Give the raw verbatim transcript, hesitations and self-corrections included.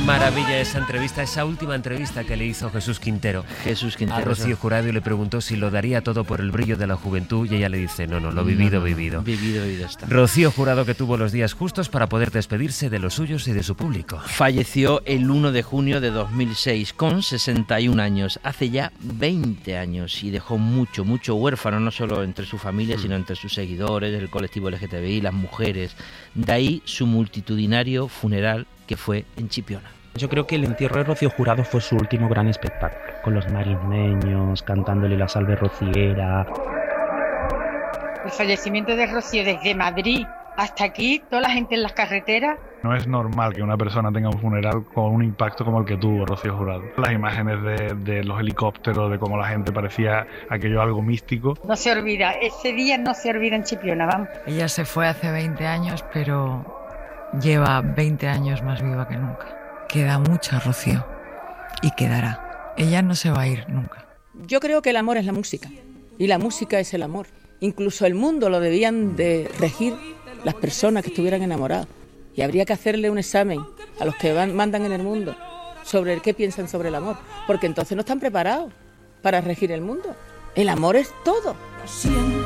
maravilla esa entrevista, esa última entrevista que le hizo Jesús Quintero. Jesús Quintero. A Rocío Jurado y le preguntó si lo daría todo por el brillo de la juventud y ella le dice, no, no, lo vivido, no, no, vivido. Vivido, vivido está. Rocío Jurado, que tuvo los días justos para poder despedirse de los suyos y de su público. Falleció el uno de junio de dos mil seis con sesenta y un años, hace ya veinte años, y dejó mucho, mucho huérfano, no solo entre su familia, sino entre sus seguidores, el colectivo L G T B I, las mujeres. De ahí su multitudinario funeral que fue en Chipiona. Yo creo que el entierro de Rocío Jurado fue su último gran espectáculo, con los marismeños, cantándole la salve rociera. El fallecimiento de Rocío desde Madrid hasta aquí, toda la gente en las carreteras. No es normal que una persona tenga un funeral con un impacto como el que tuvo Rocío Jurado. Las imágenes de, de los helicópteros, de cómo la gente parecía aquello algo místico. No se olvida, ese día no se olvida en Chipiona, vamos. Ella se fue hace veinte años, pero lleva veinte años más viva que nunca. Queda mucha Rocío y quedará. Ella no se va a ir nunca. Yo creo que el amor es la música y la música es el amor. Incluso el mundo lo debían de regir las personas que estuvieran enamoradas. Y habría que hacerle un examen a los que van, mandan en el mundo sobre qué piensan sobre el amor, porque entonces no están preparados para regir el mundo. El amor es todo.